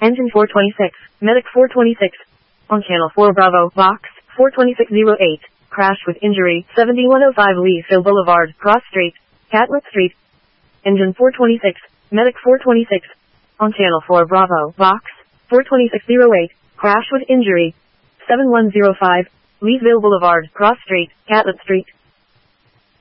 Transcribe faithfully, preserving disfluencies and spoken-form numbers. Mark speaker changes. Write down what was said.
Speaker 1: Engine four twenty-six, Medic four twenty-six. On Channel four Bravo, Box, four twenty-six oh eight. Crash with injury, seventy-one oh five Leesville Boulevard, Cross Street, Catlett Street. Engine four twenty-six, Medic four twenty-six. On Channel four Bravo, Box, four twenty-six oh eight. Crash with injury, seven one oh five, Leesville Boulevard, Cross Street, Catlett Street.